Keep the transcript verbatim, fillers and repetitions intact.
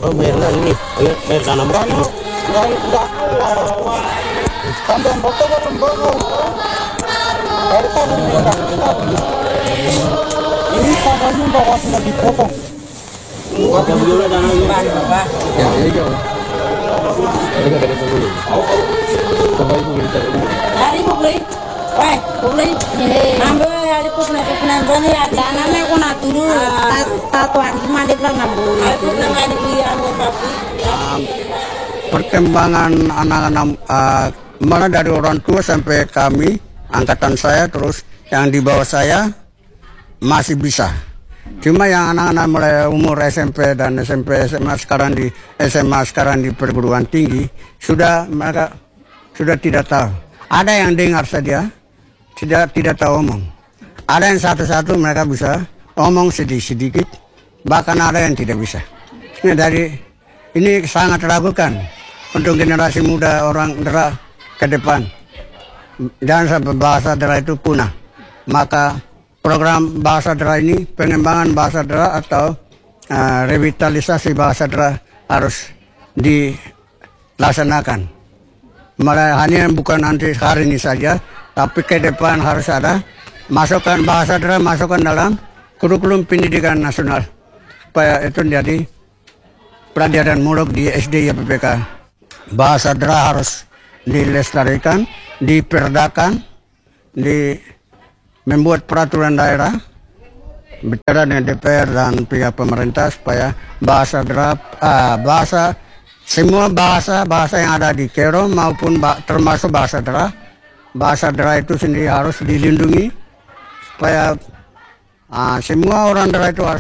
Oh, bayar na ini. Ayo, bayar tanam. Karena nggak nggak keluar. Sampai foto kan baru. R K tidak kita. Ini tanahnya bawa sudah dipotong. Ada dulu tanam Bapak. Ya, ini jauh. Ini nggak ada dulu. Coba ibu beli tadi. Hari beli. Wah, beli. Ambil hari pun nanti penantuan ya. Tanahnya aku nak turun. Tatuan cuma di pelan ambil. Aku nggak di ambil papi. Perkembangan anak-anak uh, mana dari orang tua sampai kami angkatan saya terus yang di bawah saya masih bisa. Cuma yang anak-anak mulai umur S M P dan S M P S M A sekarang di S M A sekarang di perguruan tinggi sudah mereka sudah tidak tahu. Ada yang dengar saja, tidak tidak tahu omong. Ada yang satu-satu mereka bisa omong sedikit-sedikit, bahkan ada yang tidak bisa. Ini dari ini sangat ragukan untuk generasi muda orang Dera ke depan. Jangan sampai bahasa Dera itu punah. Maka program bahasa Dera ini, pengembangan bahasa Dera atau uh, revitalisasi bahasa Dera harus dilaksanakan. Malah hanya bukan nanti hari ini saja, tapi ke depan harus ada masukkan bahasa Dera, masukkan dalam kurikulum pendidikan nasional supaya itu menjadi pelajaran muluk di S D ya P P K. Bahasa Dera harus dilestarikan, diperdakan, di membuat peraturan daerah, bicara dengan D P R dan pihak pemerintah supaya bahasa Dera, ah, bahasa semua bahasa bahasa yang ada di Kero maupun bah, termasuk bahasa Dera, bahasa Dera itu sendiri harus dilindungi supaya ah, semua orang Dera itu harus